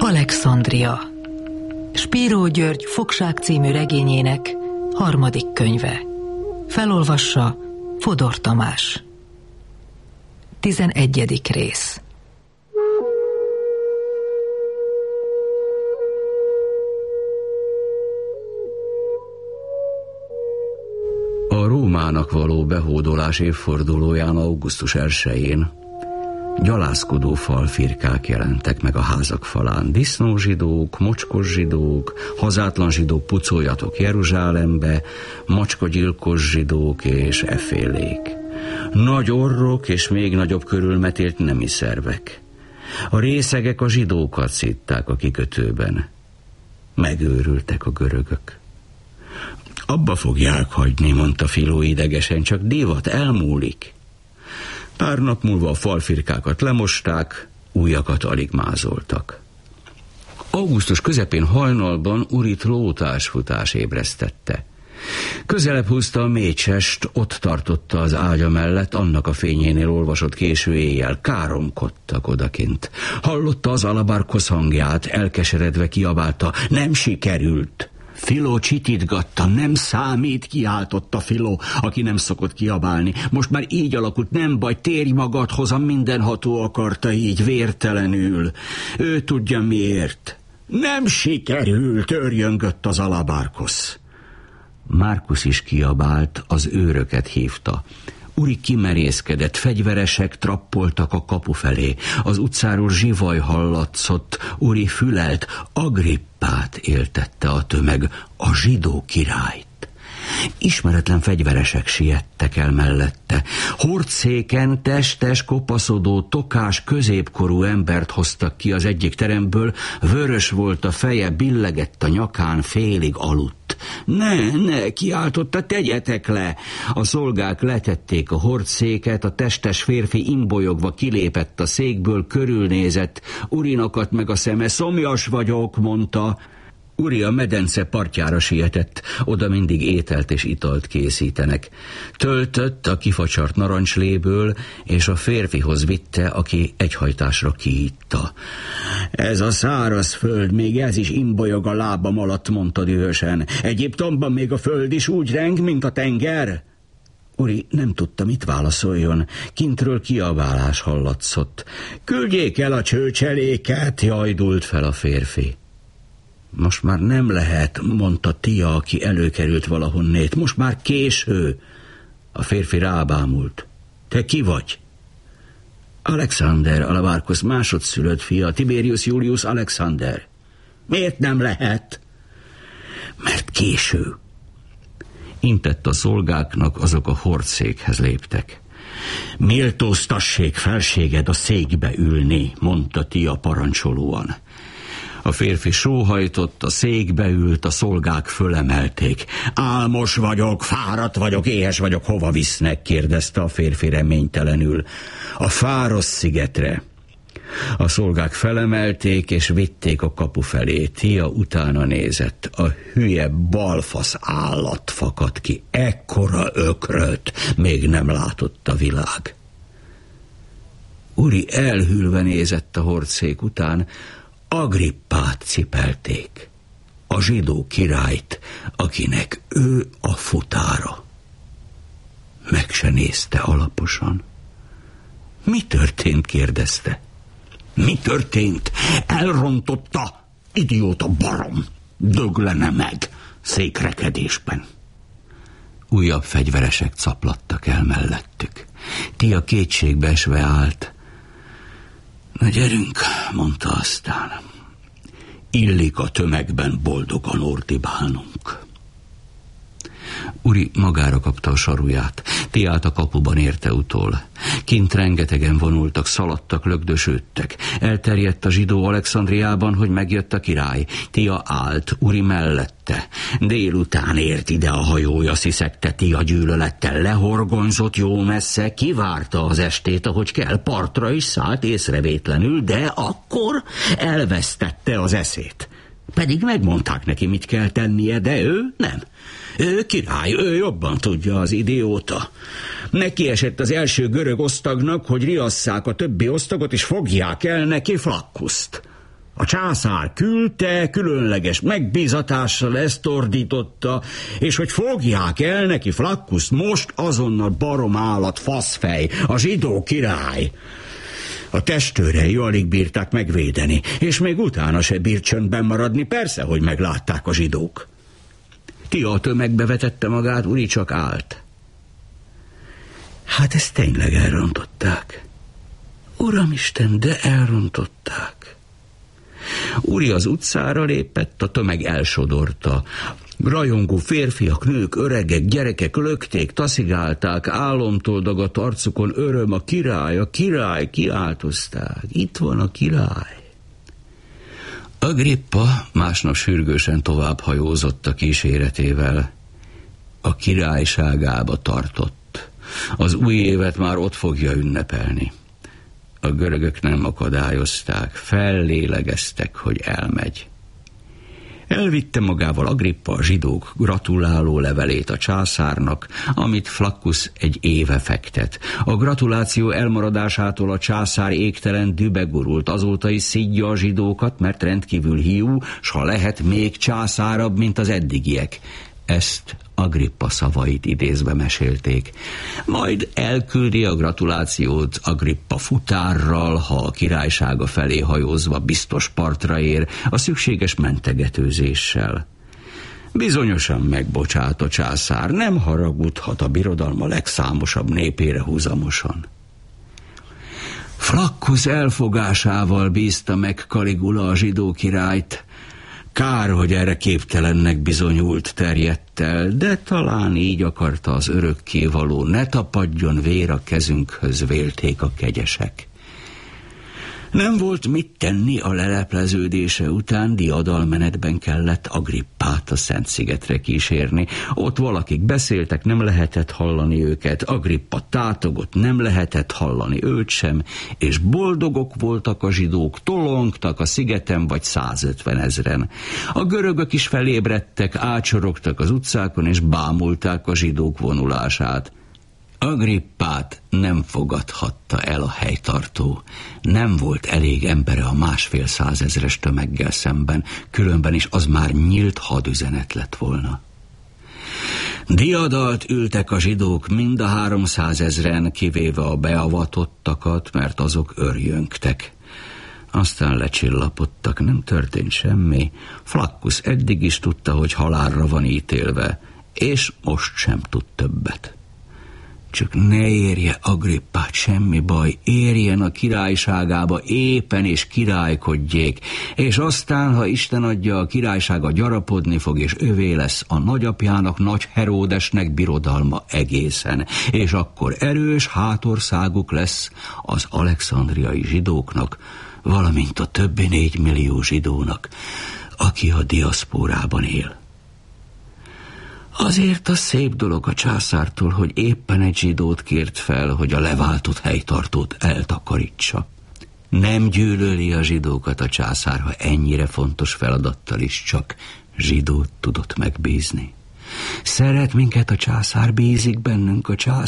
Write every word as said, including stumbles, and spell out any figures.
Alexandria. Spíró György Fogság című regényének harmadik könyve. Felolvassa Fodor Tamás. Tizenegyedik rész. A Rómának való behódolás évfordulóján augusztus elsején gyalászkodó falfirkák jelentek meg a házak falán. Disznózsidók, mocskos zsidók, hazátlan zsidók, pucoljatok Jeruzsálembe, macskagyilkos zsidók és efélék. Nagy orrok és még nagyobb körülmetélt nemi szervek. A részegek a zsidókat szitták a kikötőben. Megőrültek a görögök. Abba fogják hagyni, mondta Filó idegesen, csak divat elmúlik. Pár nap múlva a falfirkákat lemosták, újakat alig mázoltak. Augusztus közepén hajnalban Urit lótásfutás ébresztette. Közelebb húzta a mécsest, ott tartotta az ágya mellett, annak a fényénél olvasott késő éjjel. Káromkodtak odakint. Hallotta az Alabárkosz hangját, elkeseredve kiabálta: nem sikerült! Filó csitítgatta, nem számít, kiáltotta Filó, aki nem szokott kiabálni. Most már így alakult, nem baj, térj magadhoz, a mindenható akarta így, vértelenül. Ő tudja miért. Nem sikerült, őrjöngött az Alabárkosz. Márkusz is kiabált, az őröket hívta. Uri kimerészkedett, fegyveresek trappoltak a kapu felé. Az utcáról zsivaj hallatszott, Uri fülelt, Agrippát éltette a tömeg, a zsidó királyt. Ismeretlen fegyveresek siettek el mellette. Hordszéken testes, kopaszodó, tokás, középkorú embert hoztak ki az egyik teremből, vörös volt a feje, billegett a nyakán, félig aludt. Ne, ne, kiáltotta, tegyetek le! A szolgák letették a hordszéket, a testes férfi imbolyogva kilépett a székből, körülnézett. Urinak meg a szeme, szomjas vagyok, mondta. Uri a medence partjára sietett, oda mindig ételt és italt készítenek. Töltött a kifacsart narancsléből, és a férfihoz vitte, aki egyhajtásra kiitta. Ez a száraz föld, még ez is imbolyog a lábam alatt, mondta dühösen. Egyiptomban még a föld is úgy reng, mint a tenger? Uri nem tudta, mit válaszoljon. Kintről kiabálás hallatszott. Küldjék el a csőcseléket, jajdult fel a férfi. Most már nem lehet, mondta Tia, aki előkerült valahonnét. Most már késő. A férfi rábámult. Te ki vagy? Alexander, Alabárkosz másodszülött fia, Tiberius Julius Alexander. Miért nem lehet? Mert késő. Intett a szolgáknak, azok a hordszékhez léptek. Méltóztassék felséged a székbe ülni, mondta Tia parancsolóan. A férfi sóhajtott, a székbe ült, a szolgák fölemelték. Álmos vagyok, fáradt vagyok, éhes vagyok, hova visznek? Kérdezte a férfi reménytelenül. A Fárosz szigetre. A szolgák felemelték, és vitték a kapu felé. Tia utána nézett. A hülye balfasz állat fakadt ki. Ekkora ökröt még nem látott a világ. Uri elhűlve nézett a hordszék után. Agrippát cipelték, a zsidó királyt, akinek ő a futára. Meg se nézte alaposan. Mi történt? kérdezte. Mi történt? Elrontotta, idióta barom, döglene meg székrekedésben. Újabb fegyveresek caplattak el mellettük. Tia kétségbe esve állt. Na gyerünk, mondta aztán. Illik a tömegben boldogan ordibálnunk. Uri magára kapta a saruját. Tiát a kapuban érte utol. Kint rengetegen vonultak, szaladtak, lögdösődtek. Elterjedt a zsidó Alexandriában, hogy megjött a király. Tia állt, Uri mellette. Délután ért ide a hajója, sziszegte Tia gyűlölettel. Lehorgonyzott jó messze, kivárta az estét, ahogy kell. Partra is szállt észrevétlenül, de akkor elvesztette az eszét. Pedig megmondták neki, mit kell tennie, de ő nem. Ő király, ő jobban tudja, az idióta. Neki esett az első görög osztagnak, hogy riasszák a többi osztagot, és fogják el neki Flaccust. A császár küldte, különleges megbízatással ezt ordította, és hogy fogják el neki Flaccust most azonnal barom állat, faszfej, a zsidó király. A testőrei alig bírták megvédeni, és még utána se bírt csöndben maradni, persze, hogy meglátták a zsidók. Tia a tömegbe vetette magát, Uri csak állt. Hát ezt tényleg elrontották. Uramisten, de elrontották. Uri az utcára lépett, a tömeg elsodorta. Rajongó férfiak, nők, öregek, gyerekek lökték, taszigálták, álomtól dagadt arcukon öröm, a király, a király, kiáltozták. Itt van a király. Agrippa másnap sürgősen tovább hajózott a kíséretével. A királyságába tartott. Az új évet már ott fogja ünnepelni. A görögök nem akadályozták, fellélegeztek, hogy elmegy. Elvitte magával Agrippa a zsidók gratuláló levelét a császárnak, amit Flaccus egy éve fektet. A gratuláció elmaradásától a császár égtelen dühbe gurult, azóta is szidja a zsidókat, mert rendkívül hiú, s ha lehet még császárabb, mint az eddigiek. Ezt Agrippa szavait idézve mesélték. Majd elküldi a gratulációt Agrippa futárral, ha a királysága felé hajózva biztos partra ér, a szükséges mentegetőzéssel. Bizonyosan megbocsát a császár, nem haragudhat a birodalma legszámosabb népére húzamosan. Flaccus elfogásával bízta meg Caligula a zsidó királyt. Kár, hogy erre képtelennek bizonyult, terjedt el, de talán így akarta az örökkévaló, ne tapadjon vér a kezünkhöz, vélték a kegyesek. Nem volt mit tenni a lelepleződése után, diadalmenetben kellett Agrippát a Szent-szigetre kísérni. Ott valakik beszéltek, nem lehetett hallani őket, Agrippa tátogott, nem lehetett hallani őt sem, és boldogok voltak a zsidók, tolongtak a szigeten vagy százötven ezren. A görögök is felébredtek, ácsorogtak az utcákon, és bámulták a zsidók vonulását. Agrippát nem fogadhatta el a helytartó. Nem volt elég embere a másfél százezres tömeggel szemben, különben is az már nyílt hadüzenet lett volna. Diadalt ültek a zsidók mind a háromszázezren, kivéve a beavatottakat, mert azok örjöngtek. Aztán lecsillapodtak, nem történt semmi. Flaccus eddig is tudta, hogy halálra van ítélve, és most sem tud többet. Csak ne érje Agrippát semmi baj, érjen a királyságába éppen és királykodjék, és aztán, ha Isten adja, a királysága gyarapodni fog, és övé lesz a nagyapjának, Nagy Heródesnek birodalma egészen, és akkor erős hátországuk lesz az alexandriai zsidóknak, valamint a többi négy millió zsidónak, aki a diaszpórában él. Azért a szép dolog a császártól, hogy éppen egy zsidót kért fel, hogy a leváltott helytartót eltakarítsa. Nem gyűlöli a zsidókat a császár, ha ennyire fontos feladattal is csak zsidót tudott megbízni. Szeret minket a császár, bízik bennünk a császár.